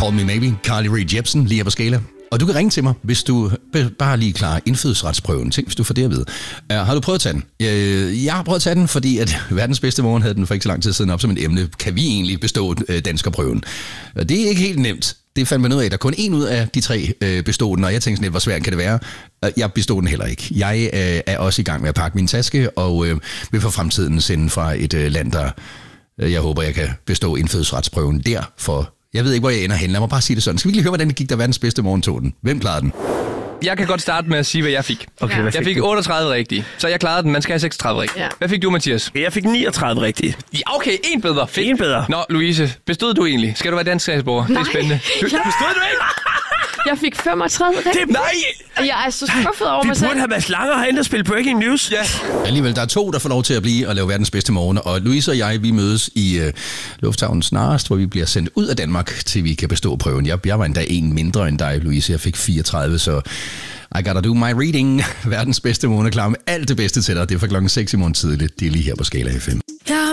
Call Me Maybe, Carly Rae Jepsen, lige her på Skala. Og du kan ringe til mig, hvis du bare lige klarer indfødsretsprøven. Tænk, hvis du får det at vide. Har du prøvet at tage den? Jeg har prøvet at tage den, fordi at verdens bedste morgen havde den for ikke så lang tid siden op som et emne. Kan vi egentlig bestå danskerprøven? Det er ikke helt nemt. Det fandt man ud af. Der er kun en ud af de 3 bestod den, og jeg tænkte sådan lidt, hvor svært kan det være? Jeg bestod den heller ikke. Jeg er også i gang med at pakke min taske, og vil for fremtiden sende fra et land, der jeg håber, jeg kan bestå indfødsretsprøven derfor. Jeg ved ikke, hvor jeg ender hen. Lad mig bare sige det sådan. Skal vi lige høre, hvordan det gik, der verdens bedste morgen tog den? Hvem klarede den? Jeg kan godt starte med at sige, hvad jeg fik. Okay, jeg fik 38 rigtige, så jeg klarede den. Man skal have 36 rigtige. Ja. Hvad fik du, Mathias? Jeg fik 39 rigtige. Ja, okay, en bedre. Fedt. En bedre. Nå, Louise, bestod du egentlig? Skal du være dansk statsborger? Det er spændende. Bestod du ikke? Jeg fik 35 rigtigt. Nej! Jeg er så skuffet over mig Vi selv. burde have været Langer herinde og spille Breaking News. Ja. Alligevel, der er 2, der får lov til at blive og lave verdens bedste morgen. Og Louise og jeg, vi mødes i lufthavnen snarest, hvor vi bliver sendt ud af Danmark, til vi kan bestå prøven. Jeg var endda en mindre end dig, Louise. Jeg fik 34, så I gotta do my reading. Verdens bedste morgen er klar med alt det bedste til dig. Det er fra klokken 6 i morgen tidligt. Det er lige her på Skala FM. Jeg